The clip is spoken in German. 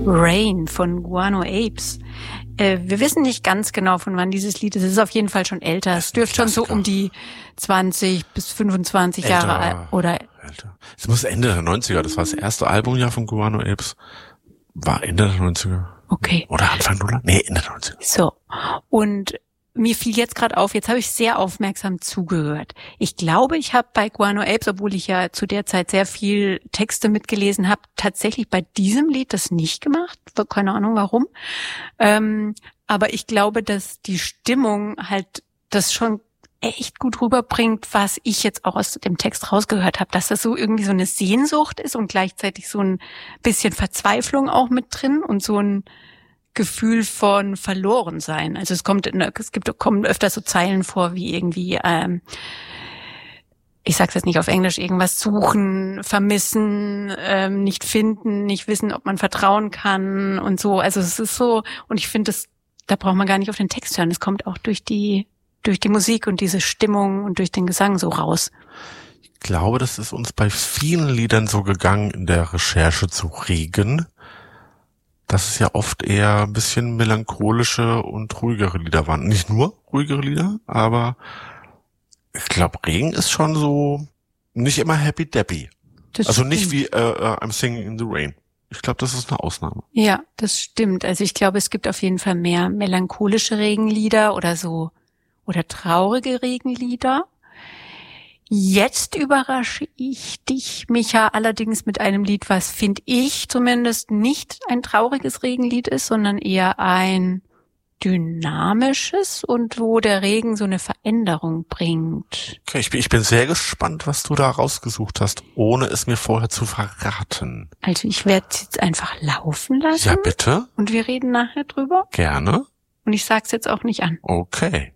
Rain von Guano Apes. Wir wissen nicht ganz genau, von wann dieses Lied ist. Es ist auf jeden Fall schon älter. Es dürfte schon so um die 20 bis 25 Jahre alt oder älter. Es muss Ende der 90er. Das war das erste Albumjahr von Guano Apes. War Ende der 90er. Okay. Oder Anfang Nuller? Nee, Ende der 90er. So. Und mir fiel jetzt gerade auf, jetzt habe ich sehr aufmerksam zugehört. Ich glaube, ich habe bei Guano Apes, obwohl ich ja zu der Zeit sehr viel Texte mitgelesen habe, tatsächlich bei diesem Lied das nicht gemacht. Keine Ahnung warum. Aber ich glaube, dass die Stimmung halt das schon echt gut rüberbringt, was ich jetzt auch aus dem Text rausgehört habe, dass das so irgendwie so eine Sehnsucht ist und gleichzeitig so ein bisschen Verzweiflung auch mit drin und so ein Gefühl von Verlorensein. Also kommen öfter so Zeilen vor, wie irgendwie, ich sag's jetzt nicht auf Englisch, irgendwas suchen, vermissen, nicht finden, nicht wissen, ob man vertrauen kann und so. Also es ist so, und ich finde, da braucht man gar nicht auf den Text hören. Es kommt auch durch die Musik und diese Stimmung und durch den Gesang so raus. Ich glaube, das ist uns bei vielen Liedern so gegangen in der Recherche zu Regen, dass es ja oft eher ein bisschen melancholische und ruhigere Lieder waren. Nicht nur ruhigere Lieder, aber ich glaube, Regen ist schon so nicht immer happy deppy. Also nicht wie I'm Singing in the Rain. Ich glaube, das ist eine Ausnahme. Ja, das stimmt. Also ich glaube, es gibt auf jeden Fall mehr melancholische Regenlieder oder traurige Regenlieder. Jetzt überrasche ich dich, Micha, allerdings mit einem Lied, was, finde ich, zumindest nicht ein trauriges Regenlied ist, sondern eher ein dynamisches und wo der Regen so eine Veränderung bringt. Okay, ich bin sehr gespannt, was du da rausgesucht hast, ohne es mir vorher zu verraten. Also ich werde es jetzt einfach laufen lassen. Ja, bitte. Und wir reden nachher drüber. Gerne. Und ich sag's jetzt auch nicht an. Okay.